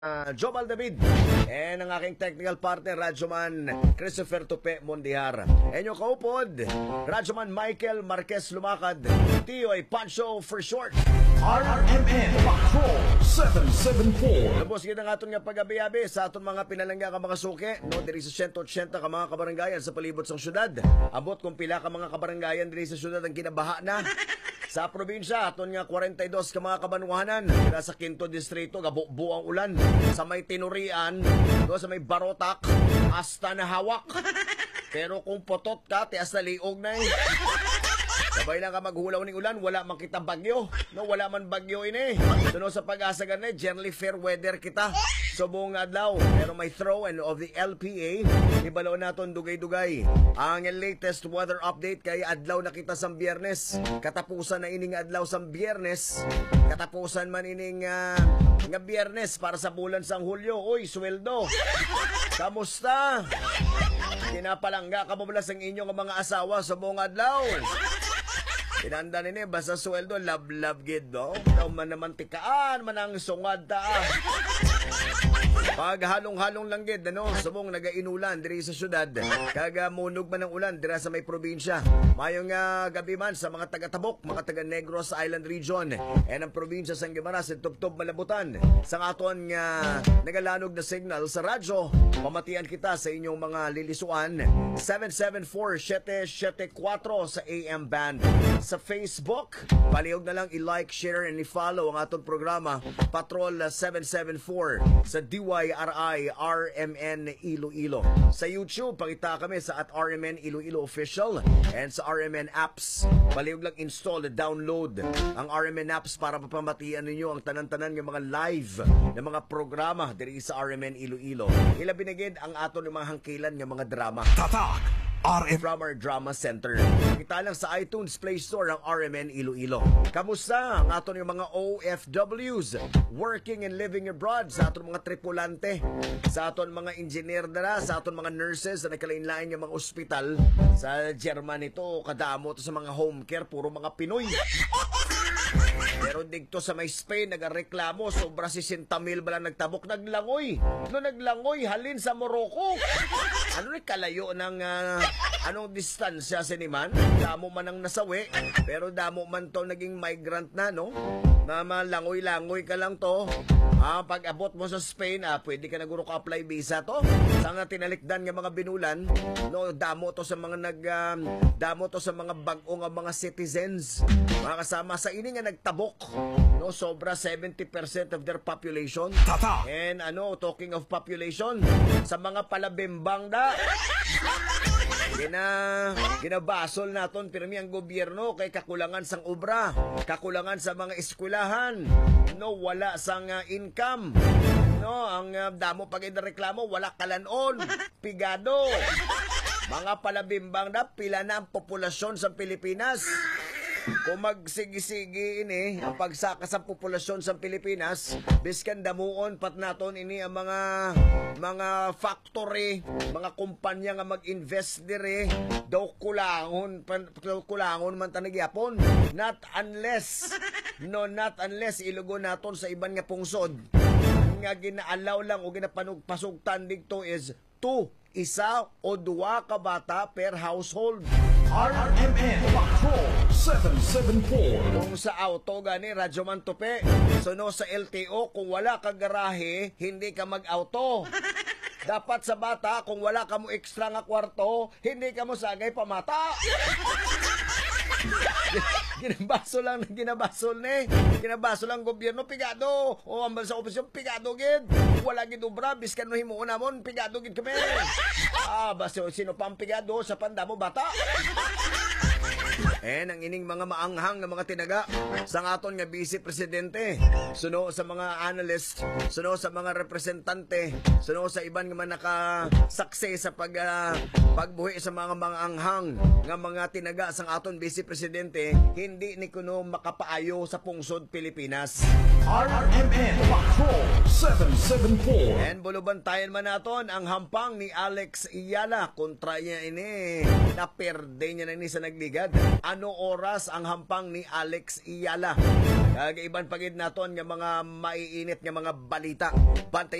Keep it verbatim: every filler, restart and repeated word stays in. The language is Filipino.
Uh, Jobal David and ang aking technical partner Radyoman Christopher Tupe Mondihar. Enyo kaupod Radyoman Michael Marquez Lumakad, Tio ay Pancho for short. R M N Patrol seven seven four. Labos kita nga itong pag-abi-abi sa atong mga pinalangga ka mga suke, no, diri sa one eighty ka mga kabaranggayan sa palibot sa syudad. Abot kung pila ka mga kabaranggayan diri sa syudad ang kinabaha na. Sa probinsya, aton nga forty-two ka mga kabanwahanan, kaya sa Quinto Distrito, gabu-bu ang ulan. Sa may Tinurian, do, sa may Barotak, hasta na hawak. Pero kung potot ka, tias na liog na eh. Sabay lang ka maghulaw ng ulan, wala man kita bagyo. No, wala man bagyo ini. So, no, sa pag-asa ganun, generally fair weather kita. So, buong adlaw. Pero may throw and of the L P A, ibalaw naton dugay-dugay. Ang latest weather update kay adlaw na kita sa Biyernes. Katapusan na ining adlaw sa Biyernes. Katapusan man ining uh, nga Biyernes para sa bulan sang Hulyo. Uy, sweldo. Kamusta? Kinapalangga ka mo bala sa inyong mga asawa sa buong adlaw. Pinanda nini, basta sweldo, love-love gid, no? Daw man naman tikaan, man ang sungad ta. Pag halong-halong lang gid, ano? Subong nagainulan diri sa syudad. Kaga munog man ang ulan dira sa may probinsya. Mayong uh, gabi man sa mga taga-Tabok, mga taga-Negros Island Region. And ang probinsya sa Guimaras, Tubtob, Malabutan. Sa aton nga uh, nagalanog na signal sa radyo, pamatian kita sa inyong mga lilisuan. seven seven four seven seven four sa A M band. Sa Facebook, palihog na lang i-like, share, and i-follow ang atong programa, Patrol seven seven four sa D Y R I R M N Iloilo. Sa YouTube, pakita kami sa at R M N Iloilo Official and sa R M N Apps. Palihog lang install, download ang R M N Apps para mapamatian ninyo ang tanan-tanan ng mga live na mga programa diri sa R M N Iloilo. Ilabi na gid ang aton ng mga hangkilan ng mga drama. Tatak R M N From our Drama Center. Kita lang sa iTunes Play Store ang R M N Iloilo. Kamusta ang aton yung mga O F Ws working and living abroad, sa aton mga tripulante, sa aton mga engineer dara, sa aton mga nurses na nagkalain-lain ng mga ospital. Sa German ito, kadamo to sa mga home care, puro mga Pinoy. Pero dito sa may Spain, nagareklamo, sobra sixty mil ba lang nagtabok, naglangoy. No, naglangoy, halin sa Morocco. Ano rin kalayo ng uh, anong distansya siniman? Damo man ang nasawi, pero damo man to naging migrant na, no? Na malangoy-langoy ka lang to. Ah, pag abot mo sa Spain, ah, pwede ka naguro ka apply visa to. Sa nga tinalikdan ng mga binulan, no, damo to sa mga nag um, damo to sa mga bag-o nga mga citizens. Mga kasama sa ini nga nagtabok, no, sobra seventy percent of their population. Tata. And ano, talking of population, sa mga palabimbang da. Gina, ginabasol naton pirmi ang gobyerno kay kakulangan sang obra, kakulangan sa mga eskwelahan, no, wala sang uh, income, no, ang uh, damo pag reklamo, wala kalanon, pigado. Mga palabimbang na, pila na ang populasyon sa Pilipinas. Kung magsigi-sigi ini ang pagsaka sa populasyon sa Pilipinas, biskan damuon pat naton ini ang mga mga factory, mga kumpanya nga mag-invest dire, daw kulangon pan, kulangon man tanagyapon. Not unless, no, not unless ilugo naton sa iban nga pungsod nga ginaalaw lang o ginapanugpasugtan dito is two, isa o duwa ka bata per household. R M N Patrol seven seven four. Kung sa auto gani, Radyoman Tupe, so no, sa L T O, kung wala ka garahe, hindi ka mag-auto. Dapat sa bata, kung wala ka mo extra nga kwarto, hindi ka mo sagay pamata. Ginabaso lang, ginabaso ni ginabaso lang gobyerno, pigado. O ambal sa opisyon, pigado gid. Wala gid ubra, biskan no himuon namon, pigado gid kami. Ah, basta sino pang pigado sa pandamo bata? Eh, ang ining mga maanghang na mga tinaga sa aton nga Vice Presidente, suno sa mga analyst, suno sa mga representante, suno sa iban nga man nakasaksi sa pag, uh, pagbuhi sa mga maanghang nga mga tinaga sa aton Vice Presidente, hindi ni kuno makapaayo sa pungsod Pilipinas. R M N Patrol seven seven four. And bulubantayan man naton ang hampang ni Alex Iyala kontra niya ini, naperde niya na ni sa nagligad. Ano oras ang hampang ni Alex Iyala? Kag iban pagid naton nga mga maiinit nga mga balita. Bantay